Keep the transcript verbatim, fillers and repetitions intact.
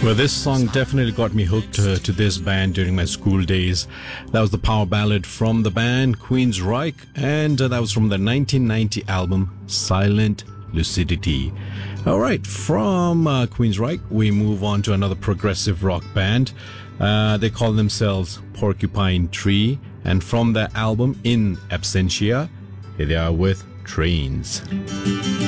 Well, this song definitely got me hooked uh, to this band during my school days. That was the power ballad from the band Queensryche, and uh, that was from the nineteen ninety album Silent Lucidity. All right, from uh, Queensryche, we move on to another progressive rock band. Uh, they call themselves Porcupine Tree, and from their album In Absentia, here they are with Trains.